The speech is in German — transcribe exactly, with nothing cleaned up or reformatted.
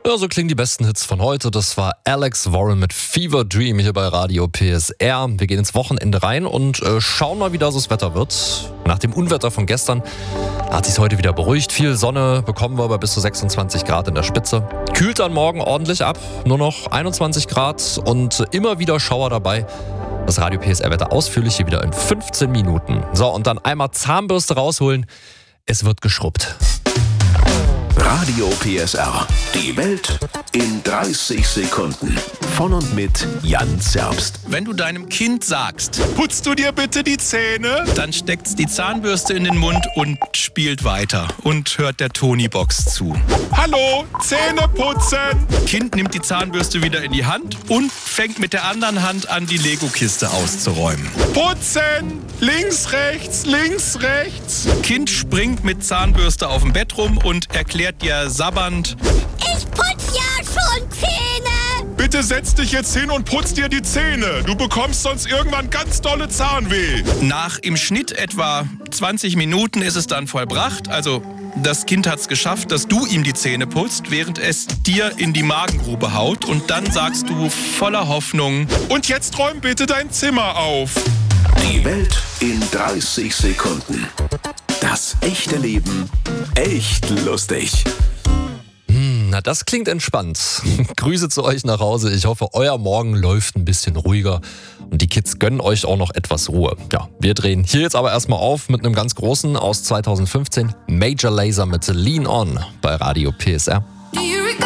Ja, so klingen die besten Hits von heute. Das war Alex Warren mit Fever Dream hier bei Radio P S R. Wir gehen ins Wochenende rein und äh, schauen mal, wie da so das Wetter wird. Nach dem Unwetter von gestern hat sich heute wieder beruhigt. Viel Sonne bekommen wir bei bis zu sechsundzwanzig Grad in der Spitze. Kühlt dann morgen ordentlich ab, nur noch einundzwanzig Grad und immer wieder Schauer dabei. Das Radio P S R-Wetter ausführlich hier wieder in fünfzehn Minuten. So, und dann einmal Zahnbürste rausholen. Es wird geschrubbt. Radio P S R. Die Welt in dreißig Sekunden. Von und mit Jan Zerbst. Wenn du deinem Kind sagst, putzt du dir bitte die Zähne? Dann steckt's die Zahnbürste in den Mund und spielt weiter und hört der Tony-Box zu. Hallo, Zähne putzen! Kind nimmt die Zahnbürste wieder in die Hand und fängt mit der anderen Hand an, die Lego-Kiste auszuräumen. Putzen! Links, rechts, links, rechts! Kind springt mit Zahnbürste auf dem Bett rum und erklärt dir sabbernd: Ich putz ja schon Zähne! Bitte setz dich jetzt hin und putz dir die Zähne. Du bekommst sonst irgendwann ganz dolle Zahnweh. Nach im Schnitt etwa zwanzig Minuten ist es dann vollbracht. Also das Kind hat's geschafft, dass du ihm die Zähne putzt, während es dir in die Magengrube haut. Und dann sagst du voller Hoffnung: Und jetzt räum bitte dein Zimmer auf. Die Welt in dreißig Sekunden. Das echte Leben echt lustig. Hm, na, das klingt entspannt. Grüße zu euch nach Hause. Ich hoffe, euer Morgen läuft ein bisschen ruhiger und die Kids gönnen euch auch noch etwas Ruhe. Ja, wir drehen hier jetzt aber erstmal auf mit einem ganz großen aus zweitausendfünfzehn. Major Lazer mit Lean On bei Radio P S R.